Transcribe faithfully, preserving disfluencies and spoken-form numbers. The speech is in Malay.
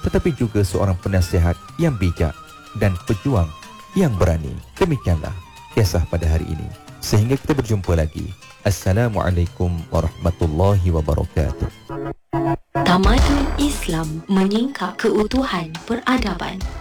tetapi juga seorang penasihat yang bijak dan pejuang yang berani. Demikianlah kisah pada hari ini. Sehingga kita berjumpa lagi. Assalamualaikum warahmatullahi wabarakatuh. Tamadun Islam menyingkap keutuhan peradaban.